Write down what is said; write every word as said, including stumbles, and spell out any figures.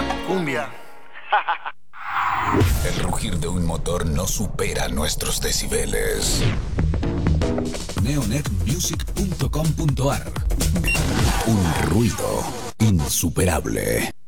cumbia, cumbia. El rugir de un motor no supera nuestros decibeles. neonet music punto com punto ar. Un ruido insuperable.